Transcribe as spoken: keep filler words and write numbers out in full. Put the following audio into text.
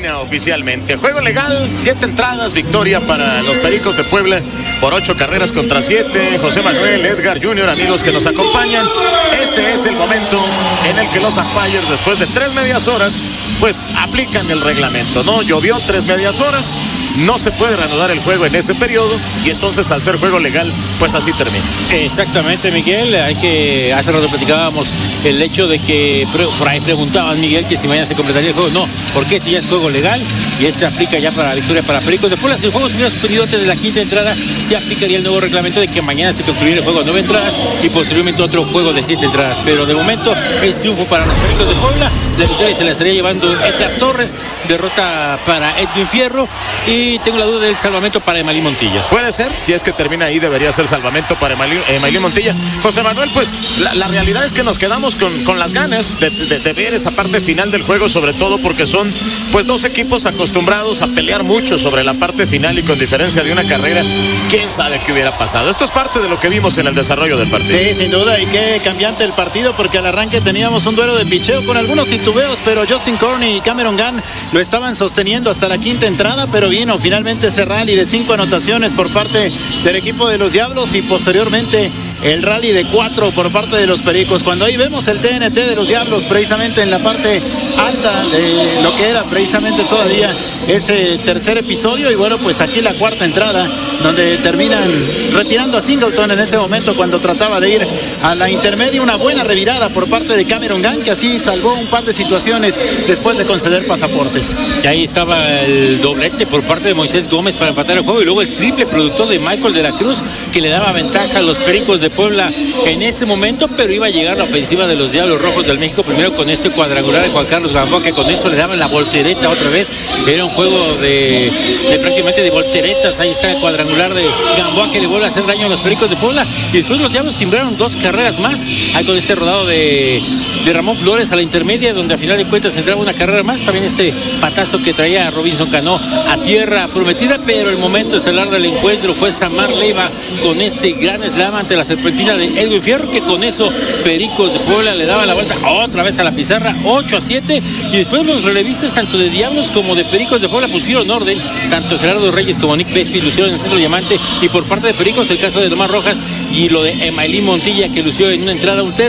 termina oficialmente. Juego legal, siete entradas, victoria para los Pericos de Puebla por ocho carreras contra siete. José Manuel, Edgar junior, amigos que nos acompañan. Este es el momento en el que los umpires, después de tres medias horas, pues aplican el reglamento, ¿no? Llovió tres medias horas, no se puede reanudar el juego en ese periodo y entonces al ser juego legal, pues así termina. Exactamente, Miguel. Hay que, hace rato platicábamos el hecho de que por ahí preguntaban, Miguel, que si mañana se completaría el juego. No, ¿por qué? Si ya es juego legal y este aplica ya para la victoria para Pericos de Puebla. Si el juego se hubiera suspendido antes de la quinta entrada, se aplicaría el nuevo reglamento de que mañana se concluiría el juego de nueve entradas y posteriormente otro juego de siete entradas. Pero de momento es triunfo para los Pericos de Puebla. La victoria se la estaría llevando Edgar Torres, derrota para Edwin Fierro y tengo la duda del salvamento para Emalí Montilla. Puede ser, si es que termina ahí debería ser salvamento para Emalí, Emalí Montilla. José Manuel, pues la, la realidad es que nos quedamos con, con las ganas de, de, de ver esa parte final del juego, sobre todo porque son pues dos equipos acostumbrados a pelear mucho sobre la parte final y con diferencia de una carrera, quién sabe qué hubiera pasado. Esto es parte de lo que vimos en el desarrollo del partido. Sí, sin duda, y qué cambiante el partido, porque al arranque teníamos un duelo de picheo con algunos titubeos, pero Justin Corney y Cameron Gunn lo estaban sosteniendo hasta la quinta entrada, pero vino finalmente ese rally de cinco anotaciones por parte del equipo de los Diablos y posteriormente el rally de cuatro por parte de los Pericos. Cuando ahí vemos el T N T de los Diablos precisamente en la parte alta de lo que era precisamente todavía ese tercer episodio, y bueno, pues aquí la cuarta entrada donde terminan retirando a Singleton en ese momento cuando trataba de ir a la intermedia. Una buena revirada por parte de Cameron Gunn, que así salvó un par de situaciones después de conceder pasaportes. Y ahí estaba el doblete por parte de Moisés Gómez para empatar el juego y luego el triple productor de Michael de la Cruz que le daba ventaja a los Pericos de Puebla en ese momento, pero iba a llegar la ofensiva de los Diablos Rojos del México primero con este cuadrangular de Juan Carlos Gamboa, que con eso le daban la voltereta otra vez. Era un juego de, de prácticamente de volteretas. Ahí está el cuadrangular de Gamboa que le vuelve a hacer daño a los Pericos de Puebla y después los Diablos timbraron dos carreras más ahí con este rodado de, de Ramón Flores a la intermedia, donde a final de cuentas entraba una carrera más. También este patazo que traía a Robinson Cano a tierra prometida, pero el momento estelar del encuentro fue Samar Leiva con este gran slam ante la serpentina de Edwin Fierro, que con eso Pericos de Puebla le daban la vuelta otra vez a la pizarra, ocho a siete, y después los relevistas tanto de Diablos como de Pericos de Puebla pusieron orden, tanto Gerardo Reyes como Nick Bespi lucieron en el centro diamante, y por parte de Pericos el caso de Tomás Rojas y lo de Emalí Montilla, que lució en una entrada un